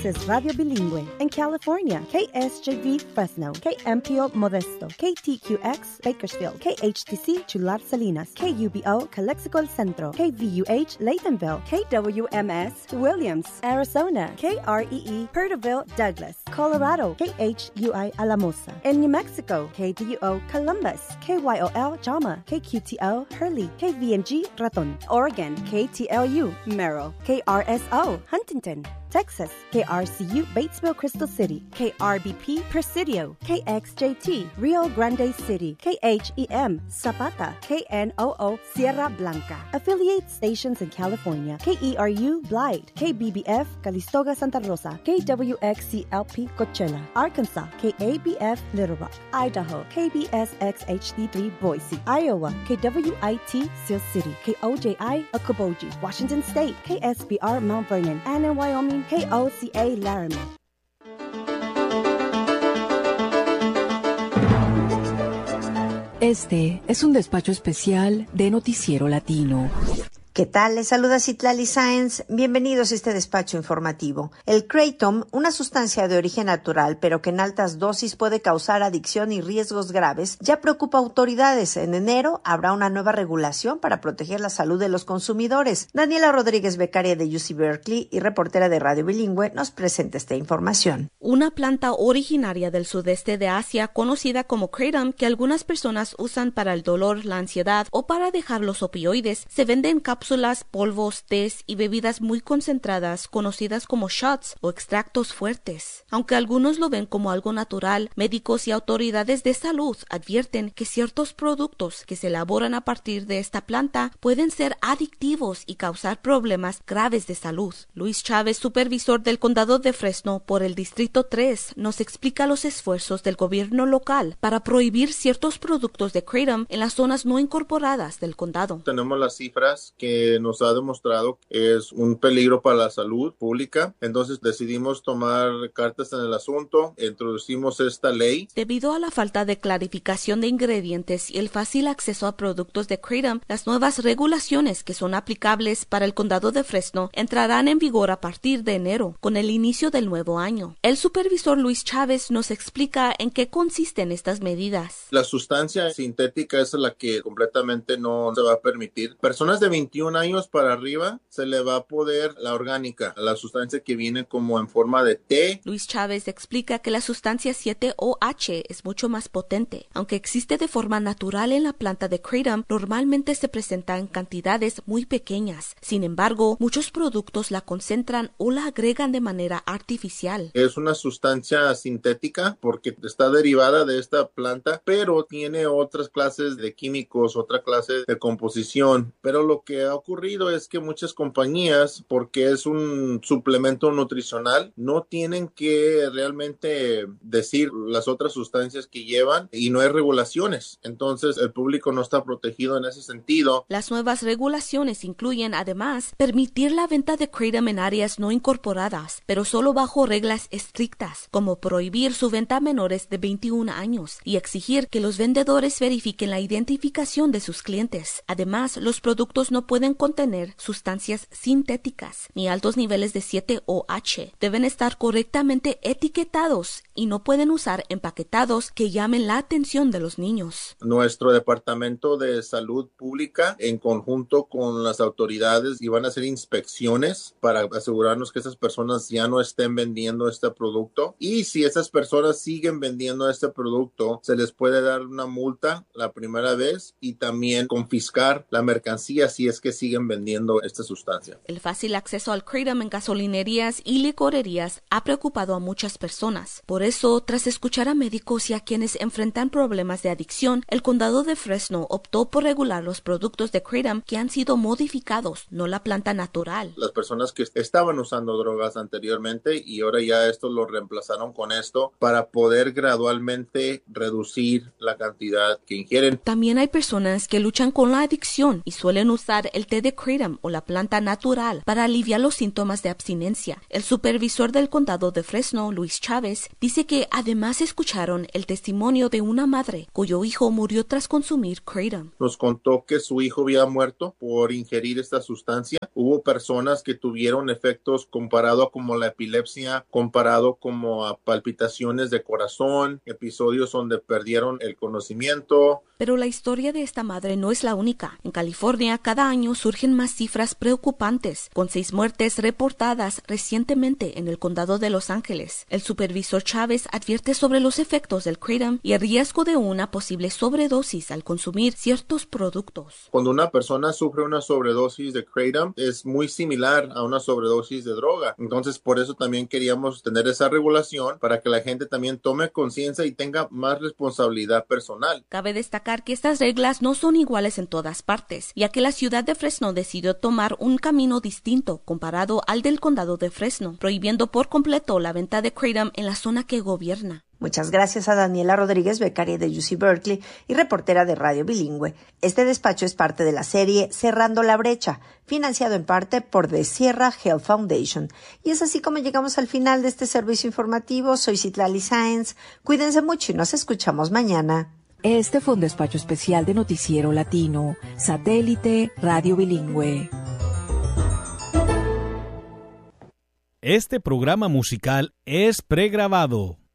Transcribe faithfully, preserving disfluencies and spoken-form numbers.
is Radio Bilingüe. In California, K S J V Fresno, K M P O Modesto, K T Q X Bakersfield, K H T C Chular Salinas, K U B O Calexico El Centro, K V U H Laytonville, K W M S Williams, Arizona, K R E E Perterville Douglas, Colorado, K H U I Alamosa. In New Mexico, K D U O Columbus, K Y O L Jama, K Q T O Hurley, K V M G Raton. Oregon, K T L U Merrill, K R S O Huntington. Texas, K R C U Batesville Crystal City, K R B P Presidio, K X J T Rio Grande City, K H E M Zapata, K N O O Sierra Blanca. Affiliate stations in California, K E R U Blythe, K B B F Calistoga Santa Rosa, K W X C L P Coachella, Arkansas, K A B F Little Rock, Idaho, K B S X H D three Boise, Iowa, K W I T Sioux City, K O J I Okoboji, Washington State, K S B R Mount Vernon, and in Wyoming, K O C A Laramie. Este es un despacho especial de Noticiero Latino. ¿Qué tal? Les saluda Citlali Sáenz. Bienvenidos a este despacho informativo. El Kratom, una sustancia de origen natural, pero que en altas dosis puede causar adicción y riesgos graves, ya preocupa a autoridades. En enero habrá una nueva regulación para proteger la salud de los consumidores. Daniela Rodríguez, becaria de U C Berkeley y reportera de Radio Bilingüe, nos presenta esta información. Una planta originaria del sudeste de Asia, conocida como Kratom, que algunas personas usan para el dolor, la ansiedad o para dejar los opioides, se vende en cápsulas cápsulas, polvos, tés y bebidas muy concentradas conocidas como shots o extractos fuertes. Aunque algunos lo ven como algo natural, médicos y autoridades de salud advierten que ciertos productos que se elaboran a partir de esta planta pueden ser adictivos y causar problemas graves de salud. Luis Chávez, supervisor del condado de Fresno por el Distrito tres, nos explica los esfuerzos del gobierno local para prohibir ciertos productos de Kratom en las zonas no incorporadas del condado. Tenemos las cifras que nos ha demostrado que es un peligro para la salud pública. Entonces decidimos tomar cartas en el asunto, introducimos esta ley. Debido a la falta de clarificación de ingredientes y el fácil acceso a productos de Kratom, las nuevas regulaciones que son aplicables para el condado de Fresno entrarán en vigor a partir de enero, con el inicio del nuevo año. El supervisor Luis Chávez nos explica en qué consisten estas medidas. La sustancia sintética es la que completamente no se va a permitir. Personas de veintiún años para arriba se le va a poder la orgánica, la sustancia que viene como en forma de té. Luis Chávez explica que la sustancia siete O H es mucho más potente. Aunque existe de forma natural en la planta de Kratom, normalmente se presenta en cantidades muy pequeñas. Sin embargo, muchos productos la concentran o la agregan de manera artificial. Es una sustancia sintética porque está derivada de esta planta, pero tiene otras clases de químicos, otra clase de composición. Pero lo que ha ocurrido es que muchas compañías, porque es un suplemento nutricional, no tienen que realmente decir las otras sustancias que llevan y no hay regulaciones. Entonces el público no está protegido en ese sentido. Las nuevas regulaciones incluyen además permitir la venta de Kratom en áreas no incorporadas, pero solo bajo reglas estrictas, como prohibir su venta a menores de veintiún años y exigir que los vendedores verifiquen la identificación de sus clientes. Además, los productos no pueden contener sustancias sintéticas ni altos niveles de siete O H. Deben estar correctamente etiquetados y no pueden usar empaquetados que llamen la atención de los niños. Nuestro departamento de salud pública, en conjunto con las autoridades, iban a hacer inspecciones para asegurarnos que esas personas ya no estén vendiendo este producto. Y si esas personas siguen vendiendo este producto, se les puede dar una multa la primera vez y también confiscar la mercancía si es que siguen vendiendo esta sustancia. El fácil acceso al Kratom en gasolinerías y licorerías ha preocupado a muchas personas. Por eso, tras escuchar a médicos y a quienes enfrentan problemas de adicción, el condado de Fresno optó por regular los productos de Kratom que han sido modificados, no la planta natural. Las personas que estaban usando drogas anteriormente y ahora ya esto lo reemplazaron con esto para poder gradualmente reducir la cantidad que ingieren. También hay personas que luchan con la adicción y suelen usar el té de Kratom o la planta natural para aliviar los síntomas de abstinencia. El supervisor del condado de Fresno, Luis Chávez, dice que además escucharon el testimonio de una madre cuyo hijo murió tras consumir Kratom. Nos contó que su hijo había muerto por ingerir esta sustancia. Hubo personas que tuvieron efectos comparado como la epilepsia, comparado como a palpitaciones de corazón, episodios donde perdieron el conocimiento. Pero la historia de esta madre no es la única. En California, cada año surgen más cifras preocupantes, con seis muertes reportadas recientemente en el condado de Los Ángeles. El supervisor Chávez advierte sobre los efectos del Kratom y el riesgo de una posible sobredosis al consumir ciertos productos. Cuando una persona sufre una sobredosis de Kratom, es muy similar a una sobredosis de droga. Entonces, por eso también queríamos tener esa regulación para que la gente también tome conciencia y tenga más responsabilidad personal. Cabe destacar que estas reglas no son iguales en todas partes, ya que la ciudad de Fresno decidió tomar un camino distinto comparado al del condado de Fresno, prohibiendo por completo la venta de Kratom en la zona que gobierna. Muchas gracias a Daniela Rodríguez, becaria de U C Berkeley y reportera de Radio Bilingüe. Este despacho es parte de la serie Cerrando la Brecha, financiado en parte por The Sierra Health Foundation. Y es así como llegamos al final de este servicio informativo. Soy Citlali Sáenz. Cuídense mucho y nos escuchamos mañana. Este fue un despacho especial de Noticiero Latino, Satélite Radio Bilingüe. Este programa musical es pregrabado.